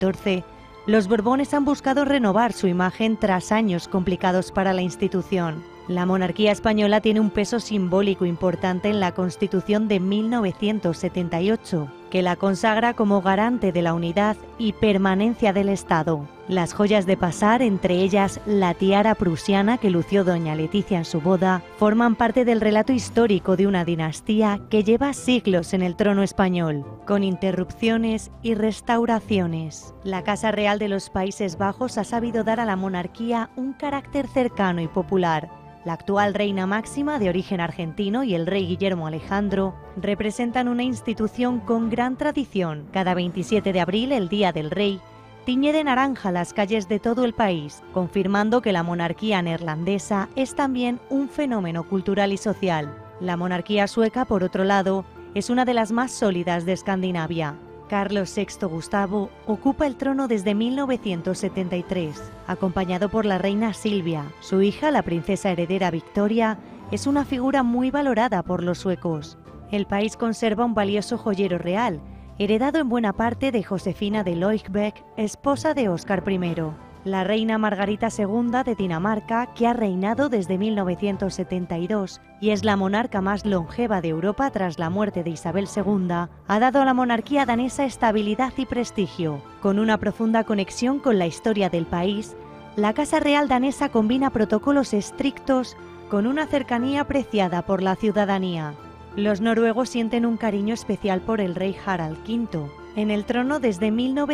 XIV, los Borbones han buscado renovar su imagen tras años complicados para la institución. La monarquía española tiene un peso simbólico importante en la Constitución de 1978, que la consagra como garante de la unidad y permanencia del Estado. Las joyas de pasar, entre ellas la tiara prusiana que lució doña Leticia en su boda, forman parte del relato histórico de una dinastía que lleva siglos en el trono español, con interrupciones y restauraciones. La Casa Real de los Países Bajos ha sabido dar a la monarquía un carácter cercano y popular. La actual reina máxima, de origen argentino, y el rey Guillermo Alejandro representan una institución con gran tradición. Cada 27 de abril, el Día del Rey, tiñe de naranja las calles de todo el país, confirmando que la monarquía neerlandesa es también un fenómeno cultural y social. La monarquía sueca, por otro lado, es una de las más sólidas de Escandinavia. Carlos VI Gustavo ocupa el trono desde 1973, acompañado por la reina Silvia. Su hija, la princesa heredera Victoria, es una figura muy valorada por los suecos. El país conserva un valioso joyero real, heredado en buena parte de Josefina de Loijbeck, esposa de Óscar I. La reina Margarita II de Dinamarca, que ha reinado desde 1972 y es la monarca más longeva de Europa tras la muerte de Isabel II, ha dado a la monarquía danesa estabilidad y prestigio. Con una profunda conexión con la historia del país, la Casa Real danesa combina protocolos estrictos con una cercanía apreciada por la ciudadanía. Los noruegos sienten un cariño especial por el rey Harald V, en el trono desde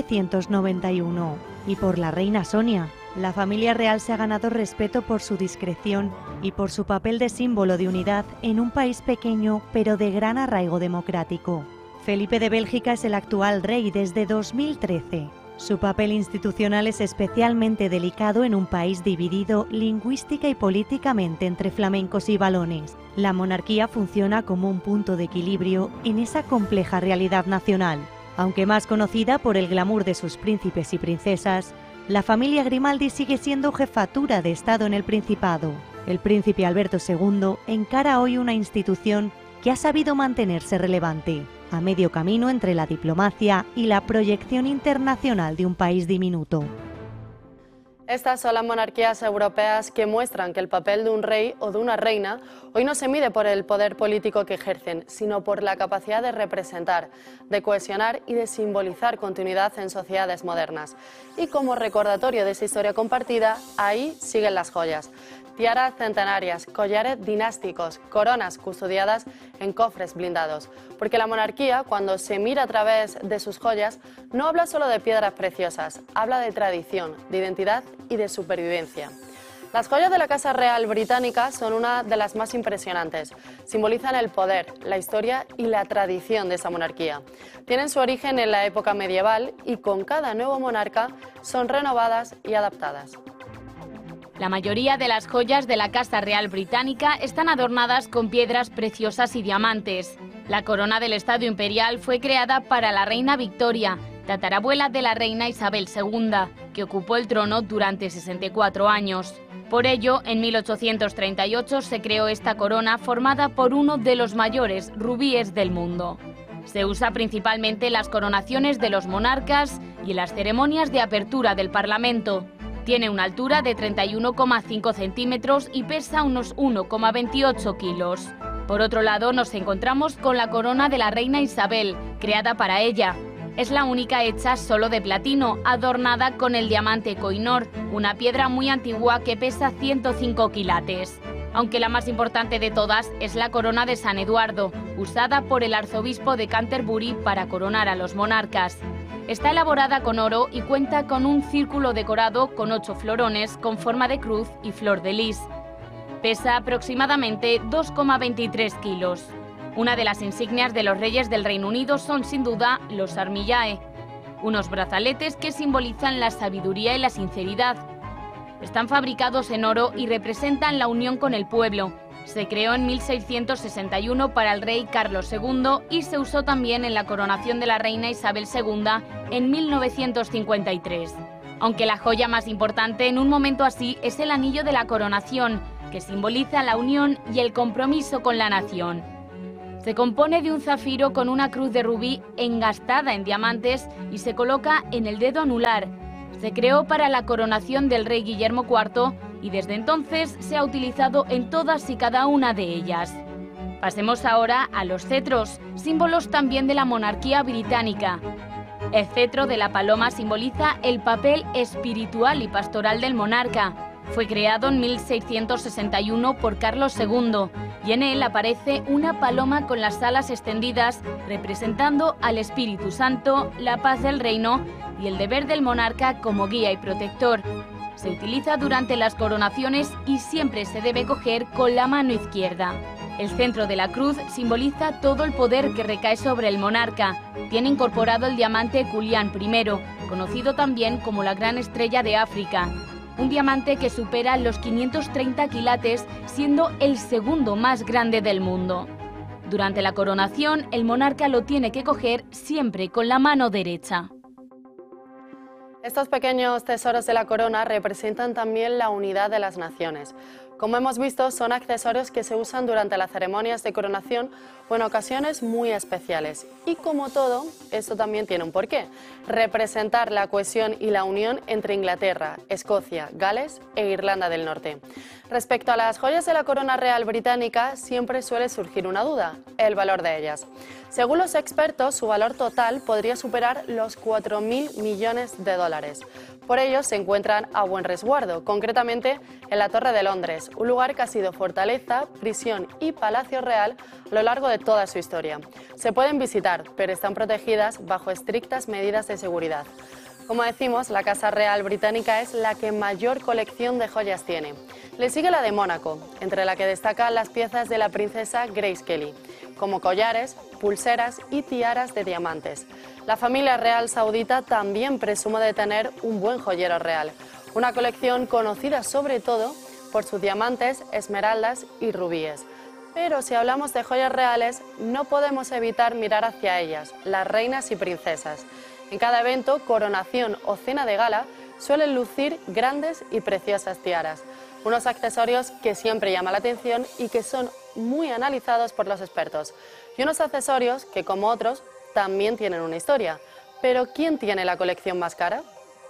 1991, y por la reina Sonia. La familia real se ha ganado respeto por su discreción y por su papel de símbolo de unidad en un país pequeño pero de gran arraigo democrático. Felipe de Bélgica es el actual rey desde 2013. Su papel institucional es especialmente delicado en un país dividido lingüística y políticamente entre flamencos y valones. La monarquía funciona como un punto de equilibrio en esa compleja realidad nacional. Aunque más conocida por el glamour de sus príncipes y princesas, la familia Grimaldi sigue siendo jefatura de Estado en el Principado. El príncipe Alberto II encara hoy una institución que ha sabido mantenerse relevante, a medio camino entre la diplomacia y la proyección internacional de un país diminuto. Estas son las monarquías europeas que muestran que el papel de un rey o de una reina hoy no se mide por el poder político que ejercen, sino por la capacidad de representar, de cohesionar y de simbolizar continuidad en sociedades modernas. Y como recordatorio de esa historia compartida, ahí siguen las joyas. Tiaras centenarias, collares dinásticos, coronas custodiadas en cofres blindados. Porque la monarquía, cuando se mira a través de sus joyas, no habla solo de piedras preciosas, habla de tradición, de identidad y de supervivencia. Las joyas de la Casa Real Británica son una de las más impresionantes. Simbolizan el poder, la historia y la tradición de esa monarquía. Tienen su origen en la época medieval y con cada nuevo monarca son renovadas y adaptadas. La mayoría de las joyas de la Casa Real Británica están adornadas con piedras preciosas y diamantes. La corona del Estado Imperial fue creada para la reina Victoria, tatarabuela de la reina Isabel II, que ocupó el trono durante 64 años. Por ello, en 1838 se creó esta corona formada por uno de los mayores rubíes del mundo. Se usa principalmente en las coronaciones de los monarcas y en las ceremonias de apertura del Parlamento. Tiene una altura de 31,5 centímetros y pesa unos 1,28 kilos. Por otro lado, nos encontramos con la corona de la reina Isabel, creada para ella. Es la única hecha solo de platino, adornada con el diamante Koh-i-Noor, una piedra muy antigua que pesa 105 quilates. Aunque la más importante de todas es la corona de San Eduardo, usada por el arzobispo de Canterbury para coronar a los monarcas. Está elaborada con oro y cuenta con un círculo decorado con 8 florones con forma de cruz y flor de lis. Pesa aproximadamente 2,23 kilos. Una de las insignias de los reyes del Reino Unido son sin duda los Armillae, unos brazaletes que simbolizan la sabiduría y la sinceridad. Están fabricados en oro y representan la unión con el pueblo. Se creó en 1661 para el rey Carlos II y se usó también en la coronación de la reina Isabel II en 1953. Aunque la joya más importante en un momento así es el anillo de la coronación, que simboliza la unión y el compromiso con la nación. Se compone de un zafiro con una cruz de rubí engastada en diamantes y se coloca en el dedo anular. Se creó para la coronación del rey Guillermo IV y desde entonces se ha utilizado en todas y cada una de ellas. Pasemos ahora a los cetros, símbolos también de la monarquía británica. El cetro de la paloma simboliza el papel espiritual y pastoral del monarca. Fue creado en 1661 por Carlos II y en él aparece una paloma con las alas extendidas representando al Espíritu Santo, la paz del reino y el deber del monarca como guía y protector. Se utiliza durante las coronaciones y siempre se debe coger con la mano izquierda. El centro de la cruz simboliza todo el poder que recae sobre el monarca. Tiene incorporado el diamante Julián I, conocido también como la gran estrella de África. Un diamante que supera los 530 quilates, siendo el segundo más grande del mundo. Durante la coronación, el monarca lo tiene que coger siempre con la mano derecha. Estos pequeños tesoros de la corona representan también la unidad de las naciones. Como hemos visto, son accesorios que se usan durante las ceremonias de coronación o en ocasiones muy especiales. Y como todo, esto también tiene un porqué: representar la cohesión y la unión entre Inglaterra, Escocia, Gales e Irlanda del Norte. Respecto a las joyas de la corona real británica, siempre suele surgir una duda: el valor de ellas. Según los expertos, su valor total podría superar los 4.000 millones de dólares. Por ello, se encuentran a buen resguardo, concretamente en la Torre de Londres, un lugar que ha sido fortaleza, prisión y palacio real a lo largo de toda su historia. Se pueden visitar, pero están protegidas bajo estrictas medidas de seguridad. Como decimos, la Casa Real Británica es la que mayor colección de joyas tiene. Le sigue la de Mónaco, entre la que destacan las piezas de la princesa Grace Kelly, como collares, pulseras y tiaras de diamantes. La familia real saudita también presume de tener un buen joyero real, una colección conocida sobre todo por sus diamantes, esmeraldas y rubíes. Pero si hablamos de joyas reales, no podemos evitar mirar hacia ellas, las reinas y princesas. En cada evento, coronación o cena de gala, suelen lucir grandes y preciosas tiaras, unos accesorios que siempre llaman la atención y que son muy analizados por los expertos, y unos accesorios que, como otros, también tienen una historia. Pero ¿quién tiene la colección más cara?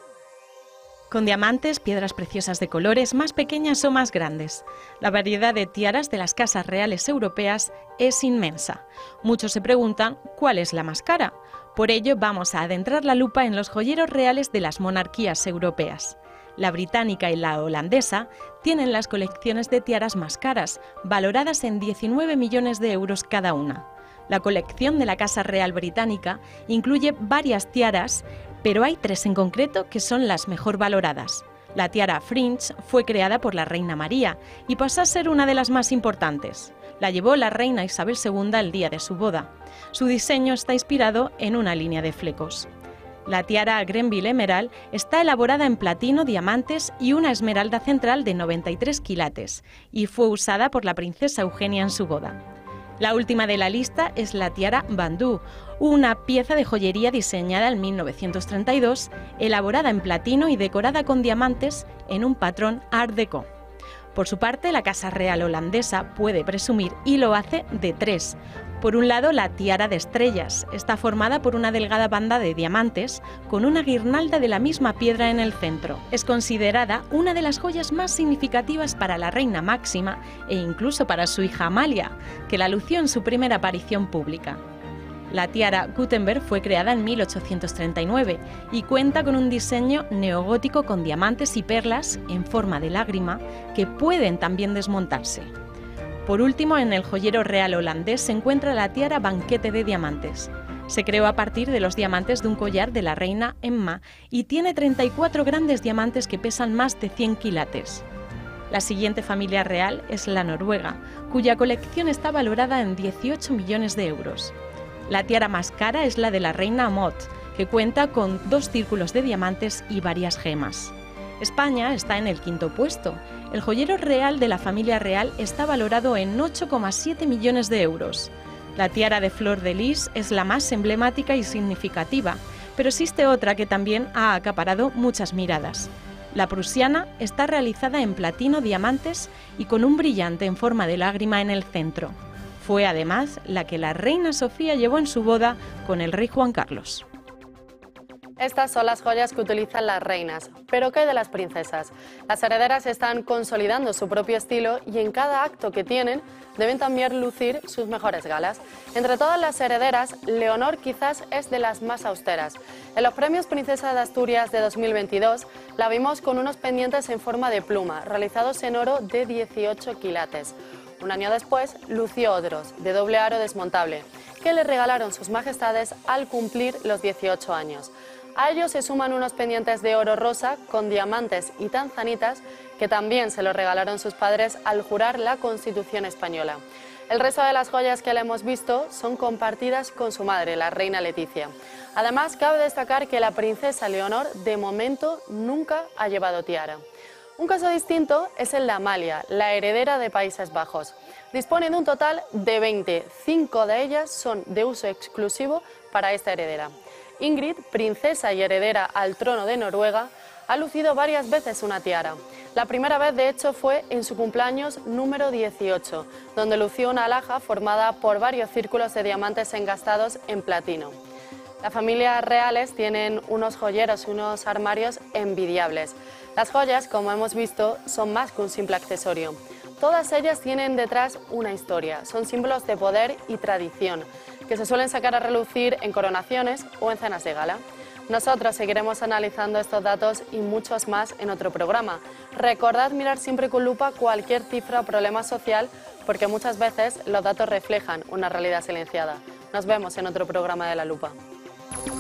Con diamantes, piedras preciosas de colores más pequeñas o más grandes. La variedad de tiaras de las casas reales europeas es inmensa. Muchos se preguntan ¿cuál es la más cara? Por ello vamos a adentrar la lupa en los joyeros reales de las monarquías europeas. La británica y la holandesa tienen las colecciones de tiaras más caras, valoradas en 19 millones de euros cada una. La colección de la Casa Real Británica incluye varias tiaras, pero hay tres en concreto que son las mejor valoradas. La tiara Fringe fue creada por la reina María y pasó a ser una de las más importantes. La llevó la reina Isabel II el día de su boda. Su diseño está inspirado en una línea de flecos. La tiara Grenville Emerald está elaborada en platino, diamantes y una esmeralda central de 93 quilates y fue usada por la princesa Eugenia en su boda. La última de la lista es la tiara Bandú, una pieza de joyería diseñada en 1932, elaborada en platino y decorada con diamantes en un patrón Art Deco. Por su parte, la Casa Real holandesa puede presumir, y lo hace, de tres. Por un lado, la tiara de estrellas. Está formada por una delgada banda de diamantes con una guirnalda de la misma piedra en el centro. Es considerada una de las joyas más significativas para la reina Máxima e incluso para su hija Amalia, que la lució en su primera aparición pública. La tiara Gutenberg fue creada en 1839 y cuenta con un diseño neogótico con diamantes y perlas en forma de lágrima que pueden también desmontarse. Por último, en el joyero real holandés se encuentra la tiara Banquete de diamantes. Se creó a partir de los diamantes de un collar de la reina Emma y tiene 34 grandes diamantes que pesan más de 100 quilates. La siguiente familia real es la noruega, cuya colección está valorada en 18 millones de euros. La tiara más cara es la de la reina Maud, que cuenta con 2 círculos de diamantes y varias gemas. España está en el quinto puesto. El joyero real de la familia real está valorado en 8,7 millones de euros. La tiara de flor de lis es la más emblemática y significativa, pero existe otra que también ha acaparado muchas miradas. La prusiana está realizada en platino, diamantes y con un brillante en forma de lágrima en el centro. Fue además la que la reina Sofía llevó en su boda con el rey Juan Carlos. Estas son las joyas que utilizan las reinas, pero ¿qué hay de las princesas? Las herederas están consolidando su propio estilo y en cada acto que tienen deben también lucir sus mejores galas. Entre todas las herederas, Leonor quizás es de las más austeras. En los premios Princesa de Asturias de 2022 la vimos con unos pendientes en forma de pluma, realizados en oro de 18 quilates. Un año después lució otros, de doble aro desmontable, que le regalaron sus majestades al cumplir los 18 años. A ellos se suman unos pendientes de oro rosa con diamantes y tanzanitas que también se los regalaron sus padres al jurar la Constitución española. El resto de las joyas que le hemos visto son compartidas con su madre, la reina Leticia. Además, cabe destacar que la princesa Leonor de momento nunca ha llevado tiara. Un caso distinto es el de Amalia, la heredera de Países Bajos. Dispone de un total de 20, 5 de ellas son de uso exclusivo para esta heredera. Ingrid, princesa y heredera al trono de Noruega, ha lucido varias veces una tiara. La primera vez, de hecho, fue en su cumpleaños número 18, donde lució una alhaja formada por varios círculos de diamantes engastados en platino. Las familias reales tienen unos joyeros y unos armarios envidiables. Las joyas, como hemos visto, son más que un simple accesorio. Todas ellas tienen detrás una historia, son símbolos de poder y tradición, que se suelen sacar a relucir en coronaciones o en cenas de gala. Nosotros seguiremos analizando estos datos y muchos más en otro programa. Recordad mirar siempre con lupa cualquier cifra o problema social, porque muchas veces los datos reflejan una realidad silenciada. Nos vemos en otro programa de La Lupa.